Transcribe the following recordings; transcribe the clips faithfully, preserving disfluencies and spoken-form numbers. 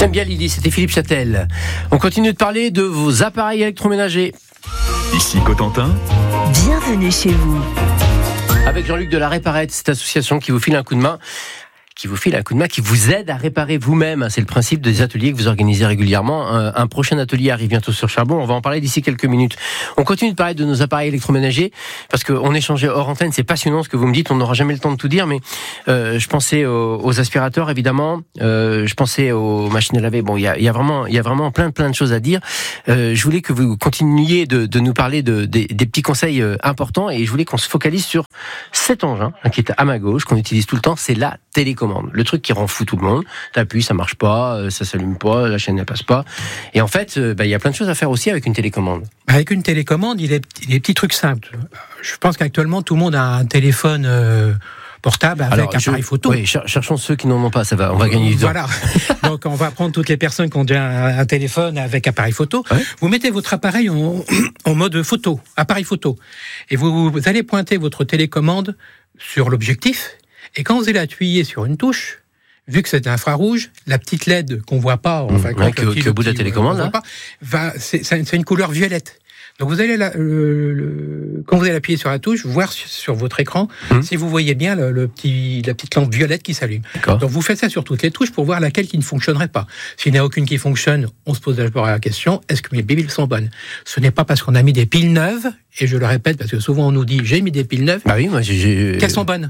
J'aime bien l'idée, c'était Philippe Châtel. On continue de parler de vos appareils électroménagers. Ici Cotentin. Bienvenue chez vous. Avec Jean-Luc de la Réparette, cette association qui vous file un coup de main. qui vous file un coup de main, qui vous aide à réparer vous-même. C'est le principe des ateliers que vous organisez régulièrement. Un, un prochain atelier arrive bientôt sur Charbon. On va en parler d'ici quelques minutes. On continue de parler de nos appareils électroménagers parce qu'on échangeait hors antenne. C'est passionnant ce que vous me dites. On n'aura jamais le temps de tout dire, mais euh, je pensais aux, aux aspirateurs évidemment. Euh, je pensais aux machines à laver. Bon, il y a, y a vraiment, il y a vraiment plein, plein de choses à dire. Euh, je voulais que vous continuiez de, de nous parler de, des, des petits conseils importants et je voulais qu'on se focalise sur cet engin qui est à ma gauche, qu'on utilise tout le temps. C'est la télécommande. Le truc qui rend fou tout le monde. T'appuies, ça marche pas, ça s'allume pas, la chaîne ne passe pas. Et en fait, bah, y a plein de choses à faire aussi avec une télécommande. Avec une télécommande, il y a des petits trucs simples. Je pense qu'actuellement, tout le monde a un téléphone euh, portable avec Alors, appareil je, photo. Oui, cher, cherchons ceux qui n'en ont pas, ça va, on va gagner du temps. Voilà. Donc, on va prendre toutes les personnes qui ont déjà un, un téléphone avec appareil photo. Ouais. Vous mettez votre appareil en, en mode photo, appareil photo. Et vous, vous allez pointer votre télécommande sur l'objectif. Et quand vous allez appuyer sur une touche, vu que c'est infrarouge, la petite L E D qu'on voit pas, enfin, mmh, ouais, que, que au bout de la télécommande, là. Pas, va, c'est, c'est une couleur violette. Donc vous allez, la, le, le, quand vous allez appuyer sur la touche, voir sur, sur votre écran mmh. si vous voyez bien le, le petit, la petite lampe violette qui s'allume. D'accord. Donc vous faites ça sur toutes les touches pour voir laquelle qui ne fonctionnerait pas. S'il n'y en a aucune qui fonctionne, on se pose d'abord la question, est-ce que mes piles sont bonnes ? Ce n'est pas parce qu'on a mis des piles neuves, et je le répète parce que souvent on nous dit j'ai mis des piles neuves, bah oui, moi j'ai, j'ai... qu'elles sont bonnes.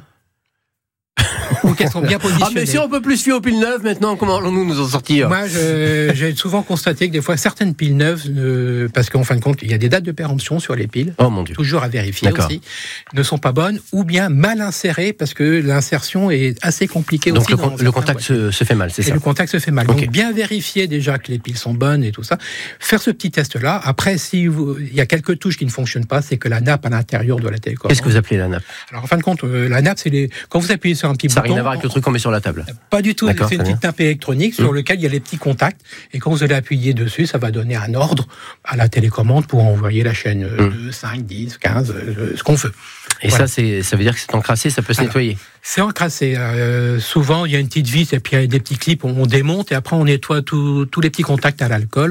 Ou qu'elles sont bien positionnées. Ah mais si on peut plus se fier aux piles neuves maintenant, comment allons-nous nous en sortir ? Moi, je, j'ai souvent constaté que des fois, certaines piles neuves, euh, parce qu'en fin de compte, il y a des dates de péremption sur les piles, oh mon Dieu, toujours à vérifier D'accord. aussi, ne sont pas bonnes, ou bien mal insérées, parce que l'insertion est assez compliquée Donc aussi. Donc le, con- le contact se, se fait mal, c'est et ça ? Le contact se fait mal. Okay. Donc bien vérifier déjà que les piles sont bonnes et tout ça. Faire ce petit test-là. Après, si vous, il y a quelques touches qui ne fonctionnent pas, c'est que la nappe à l'intérieur de la télécommande. Qu'est-ce que vous appelez la nappe ? Alors en fin de compte, euh, la nappe, c'est les. Quand vous appuyez sur un petit ça bouton. Ça n'a rien à voir avec le truc qu'on met sur la table. Pas du tout. D'accord, c'est une petite nappe électronique sur mmh. laquelle il y a les petits contacts. Et quand vous allez appuyer dessus, ça va donner un ordre à la télécommande pour envoyer la chaîne mmh. deux, cinq, dix, quinze, euh, ce qu'on veut. Et voilà. ça, c'est, ça veut dire que c'est encrassé, ça peut se Alors, nettoyer. C'est encrassé. Euh, souvent, il y a une petite vis et puis il y a des petits clips. On, on démonte et après on nettoie tous les petits contacts à l'alcool.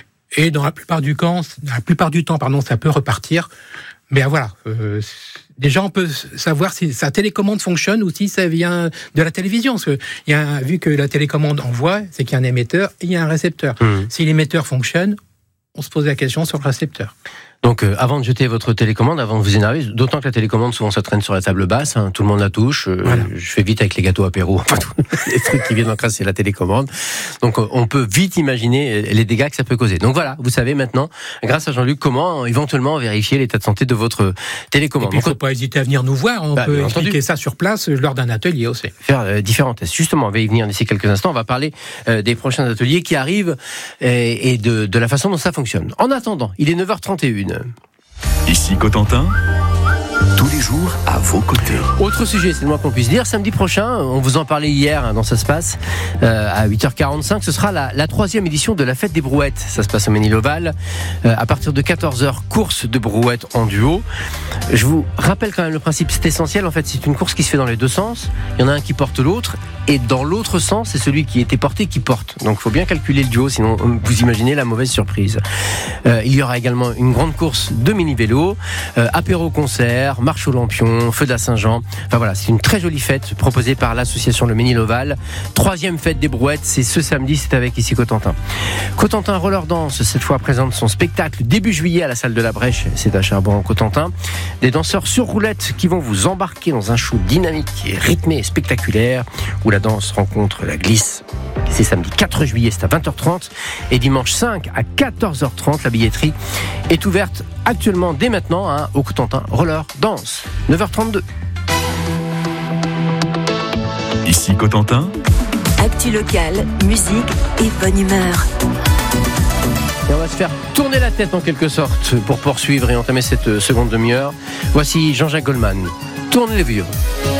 Et dans la plupart du temps, la plupart du temps, pardon, ça peut repartir. Mais voilà. Euh, Déjà, on peut savoir si sa télécommande fonctionne ou si ça vient de la télévision. Parce que il y a, vu que la télécommande envoie, c'est qu'il y a un émetteur et il y a un récepteur. Mmh. Si l'émetteur fonctionne, on se pose la question sur le récepteur. Donc, euh, avant de jeter votre télécommande, avant de vous énerver, d'autant que la télécommande, souvent, ça traîne sur la table basse, hein, tout le monde la touche. Euh, voilà. Je fais vite avec les gâteaux apéro, enfin, les trucs qui viennent encrasser la télécommande. Donc, euh, on peut vite imaginer les dégâts que ça peut causer. Donc voilà, vous savez maintenant, grâce à Jean-Luc, comment éventuellement vérifier l'état de santé de votre télécommande. Et puis, il ne faut pas hésiter à venir nous voir. On bah, peut expliquer entendu. ça sur place lors d'un atelier aussi. Faire euh, différents tests. Justement, on va y venir d'ici quelques instants. On va parler euh, des prochains ateliers qui arrivent et, et de, de la façon dont ça fonctionne. En attendant, il est neuf heures trente et une. Ici Cotentin, tous les jours à vos côtés. Autre sujet, c'est le moins qu'on puisse dire. Samedi prochain, on vous en parlait hier hein, dans Ça se passe, euh, à huit heures quarante-cinq, ce sera la, la troisième édition de la fête des brouettes. Ça se passe au Ménil-Oval. Euh, à partir de quatorze heures, course de brouettes en duo. Je vous rappelle quand même le principe, c'est essentiel. En fait, c'est une course qui se fait dans les deux sens. Il y en a un qui porte l'autre. Et dans l'autre sens, c'est celui qui était porté qui porte. Donc il faut bien calculer le duo, sinon vous imaginez la mauvaise surprise. Euh, il y aura également une grande course de mini-vélo, euh, apéro-concert, marche aux lampions, feu de la Saint-Jean. Enfin voilà, c'est une très jolie fête proposée par l'association Le Ménil-Oval. Troisième fête des brouettes, c'est ce samedi, c'est avec ici Cotentin. Cotentin Roller Dance, cette fois présente son spectacle début juillet à la salle de la Brèche, c'est à Charbon-Cotentin. Des danseurs sur roulette qui vont vous embarquer dans un show dynamique et rythmé et spectaculaire où la danse rencontre la glisse. C'est samedi quatre juillet, c'est à vingt heures trente et dimanche cinq à quatorze heures trente. La billetterie est ouverte actuellement dès maintenant hein, au Cotentin Roller Dance. neuf heures trente-deux. Ici Cotentin. Actu locale, musique et bonne humeur. Et on va se faire tourner la tête en quelque sorte pour poursuivre et entamer cette seconde demi-heure. Voici Jean-Jacques Goldman. Tournez les vieux.